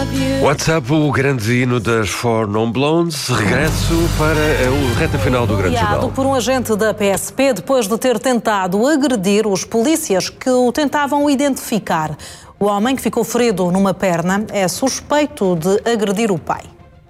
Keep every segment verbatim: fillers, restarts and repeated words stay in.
WhatsApp, o grande hino das Four Non Blondes, regresso para a reta final do Grande Jornal. Por um agente da P S P depois de ter tentado agredir os polícias que o tentavam identificar. O homem, que ficou ferido numa perna, é suspeito de agredir o pai.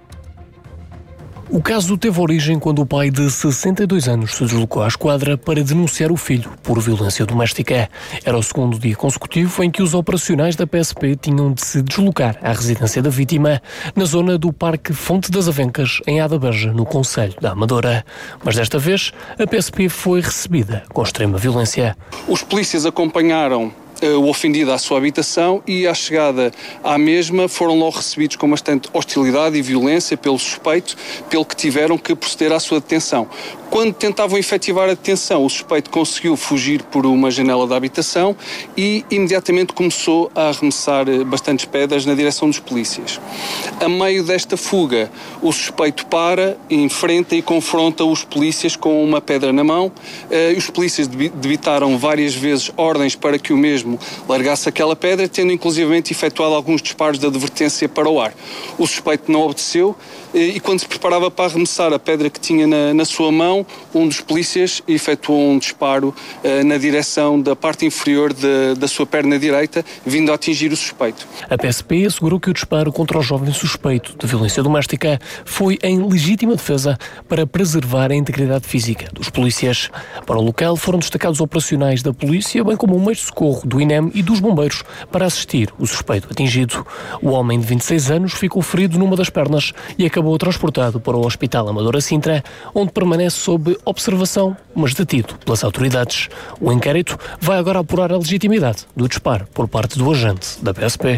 O caso teve origem quando o pai de sessenta e dois anos se deslocou à esquadra para denunciar o filho por violência doméstica. Era o segundo dia consecutivo em que os operacionais da P S P tinham de se deslocar à residência da vítima, na zona do Parque Fonte das Avencas, em Adabeja, no concelho da Amadora. Mas desta vez, a P S P foi recebida com extrema violência. Os polícias acompanharam o ofendido à sua habitação e, à chegada à mesma, foram logo recebidos com bastante hostilidade e violência pelo suspeito, pelo que tiveram que proceder à sua detenção. Quando tentavam efetivar a detenção, o suspeito conseguiu fugir por uma janela da habitação e imediatamente começou a arremessar bastantes pedras na direção dos polícias. A meio desta fuga, o suspeito para, enfrenta e confronta os polícias com uma pedra na mão. Os polícias debitaram várias vezes ordens para que o mesmo largasse aquela pedra, tendo inclusivamente efetuado alguns disparos de advertência para o ar. O suspeito não obedeceu e, quando se preparava para arremessar a pedra que tinha na, na sua mão, um dos polícias efetuou um disparo uh, na direção da parte inferior de, da sua perna direita, vindo a atingir o suspeito. A P S P assegurou que o disparo contra o jovem suspeito de violência doméstica foi em legítima defesa para preservar a integridade física dos polícias. Para o local foram destacados operacionais da polícia, bem como um meio de socorro do I N E M e dos bombeiros para assistir o suspeito atingido. O homem de vinte e seis anos ficou ferido numa das pernas e acabou transportado para o Hospital Amadora Sintra, onde permanece sob observação, mas detido pelas autoridades. O inquérito vai agora apurar a legitimidade do disparo por parte do agente da P S P.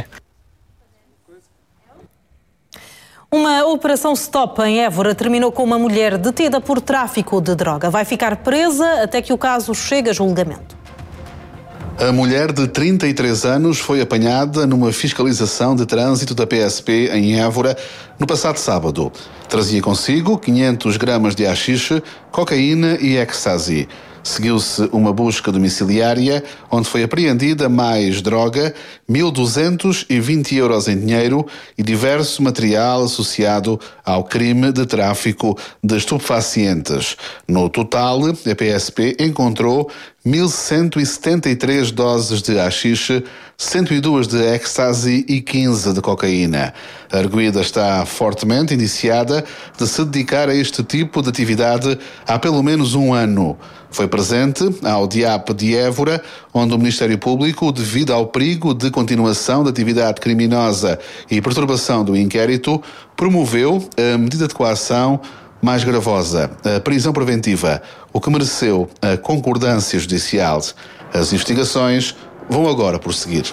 Uma operação Stop em Évora terminou com uma mulher detida por tráfico de droga. Vai ficar presa até que o caso chegue a julgamento. A mulher de trinta e três anos foi apanhada numa fiscalização de trânsito da P S P em Évora no passado sábado. Trazia consigo quinhentos gramas de haxixe, cocaína e ecstasy. Seguiu-se uma busca domiciliária, onde foi apreendida mais droga, mil duzentos e vinte euros em dinheiro e diverso material associado ao crime de tráfico de estupefacientes. No total, a P S P encontrou mil cento e setenta e três doses de haxixe, cento e duas de ecstasy e quinze de cocaína. A arguida está fortemente indiciada de se dedicar a este tipo de atividade há pelo menos um ano. Foi presente ao D I A P de Évora, onde o Ministério Público, devido ao perigo de continuação da atividade criminosa e perturbação do inquérito, promoveu a medida de coação mais gravosa, a prisão preventiva, o que mereceu a concordância judicial. As investigações vão agora prosseguir.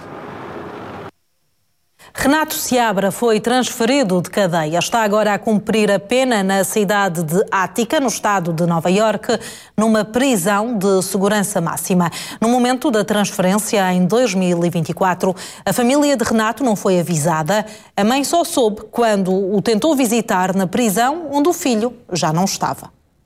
Renato Seabra foi transferido de cadeia. Está agora a cumprir a pena na cidade de Ática, no estado de Nova Iorque, numa prisão de segurança máxima. No momento da transferência, em dois mil e vinte e quatro, a família de Renato não foi avisada. A mãe só soube quando o tentou visitar na prisão, onde o filho já não estava.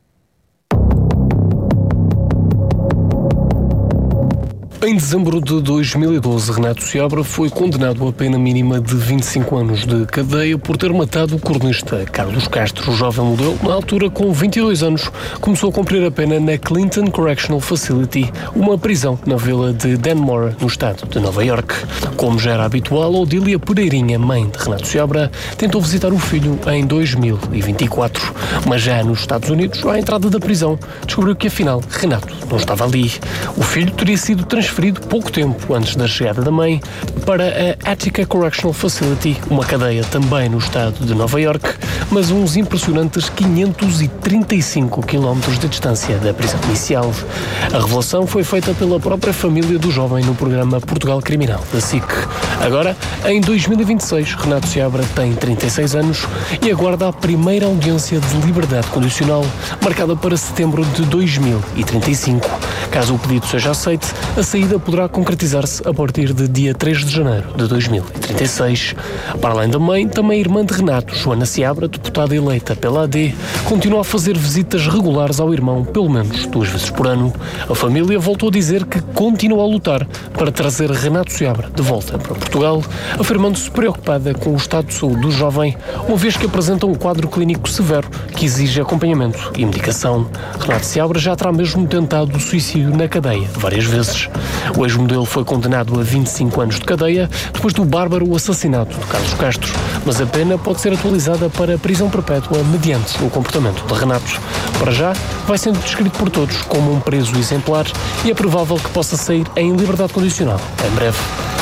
Em dezembro de dois mil e doze, Renato Seabra foi condenado a pena mínima de vinte e cinco anos de cadeia por ter matado o cronista Carlos Castro. O jovem modelo, na altura com vinte e dois anos, começou a cumprir a pena na Clinton Correctional Facility, uma prisão na vila de Danmore, no estado de Nova Iorque. Como já era habitual, Odília Pereirinha, mãe de Renato Seabra, tentou visitar o filho em dois mil e vinte e quatro. Mas já nos Estados Unidos, à entrada da prisão, descobriu que afinal Renato não estava ali. O filho teria sido transferido pouco tempo antes da chegada da mãe para a Attica Correctional Facility, uma cadeia também no estado de Nova Iorque, mas uns impressionantes quinhentos e trinta e cinco quilómetros de distância da prisão inicial. A revelação foi feita pela própria família do jovem no programa Portugal Criminal da S I C. Agora, em dois mil e vinte e seis, Renato Seabra tem trinta e seis anos e aguarda a primeira audiência de liberdade condicional, marcada para setembro de dois mil e trinta e cinco. Caso o pedido seja aceite, a saída poderá concretizar-se a partir de dia três de janeiro de dois mil e trinta e seis. Para além da mãe, também a irmã de Renato, Joana Seabra, deputada eleita pela A D, continua a fazer visitas regulares ao irmão, pelo menos duas vezes por ano. A família voltou a dizer que continua a lutar para trazer Renato Seabra de volta para Portugal, afirmando-se preocupada com o estado de saúde do jovem, uma vez que apresenta um quadro clínico severo que exige acompanhamento e medicação. Renato Seabra já terá mesmo tentado o suicídio na cadeia várias vezes. O ex-modelo foi condenado a vinte e cinco anos de cadeia depois do bárbaro assassinato de Carlos Castro, mas a pena pode ser atualizada para prisão perpétua mediante o comportamento de Renato. Para já, vai sendo descrito por todos como um preso exemplar e é provável que possa sair em liberdade condicional em breve.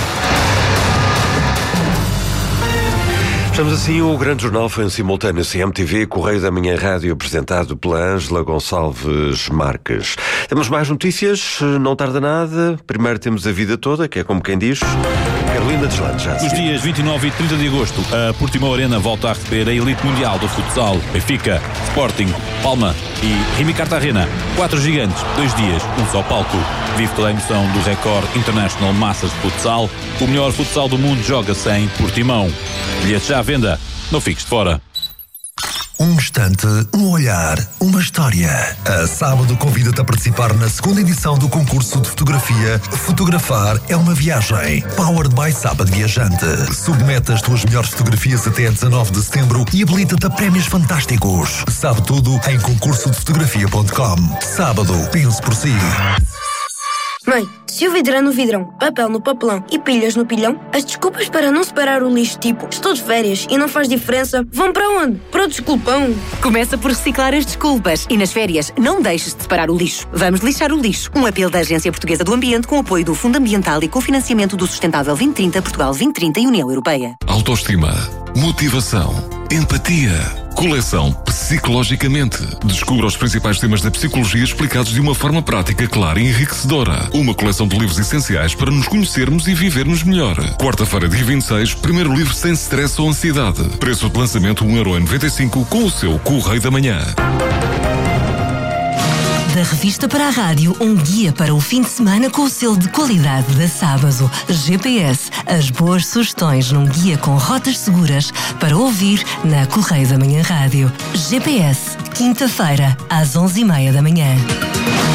Estamos assim, o Grande Jornal foi em simultâneo C M T V, Correio da Manhã Rádio, apresentado pela Ângela Gonçalves Marques. Temos mais notícias, não tarda nada. Primeiro temos a vida toda, que é como quem diz. Carolina Deslandes, já. Os dias vinte e nove e trinta de agosto, a Portimão Arena volta a receber a elite mundial do futsal. Benfica, Sporting, Palma e Remy Cartagena. Quatro gigantes, dois dias, um só palco. Vive toda a emoção do Record International Massas de Futsal. O melhor futsal do mundo joga-se em Portimão. Bilhetes já à venda, não fiques de fora. Um instante, um olhar, uma história. A Sábado convida-te a participar na segunda edição do concurso de fotografia Fotografar é uma Viagem. Powered by Sábado Viajante. Submete as tuas melhores fotografias até dezanove de setembro e habilita-te a prémios fantásticos. Sabe tudo em concurso de fotografia ponto com. Sábado, pense por si. Mãe, se o vidro é no vidrão, papel no papelão e pilhas no pilhão, as desculpas para não separar o lixo, tipo estou de férias e não faz diferença, vão para onde? Para o desculpão. Começa por reciclar as desculpas e nas férias não deixes de separar o lixo. Vamos lixar o lixo. Um apelo da Agência Portuguesa do Ambiente com apoio do Fundo Ambiental e cofinanciamento do Sustentável vinte trinta, Portugal vinte trinta e União Europeia. Autoestima, motivação, empatia. Coleção Psicologicamente. Descubra os principais temas da psicologia explicados de uma forma prática, clara e enriquecedora. Uma coleção de livros essenciais para nos conhecermos e vivermos melhor. Quarta-feira, dia vinte e seis, primeiro livro sem stress ou ansiedade. Preço de lançamento um euro e noventa e cinco com o seu Correio da Manhã. Da revista para a rádio, um guia para o fim de semana com o selo de qualidade da Sábado. G P S, as boas sugestões num guia com rotas seguras para ouvir na Correio da Manhã Rádio. G P S, quinta-feira, às onze e meia da manhã.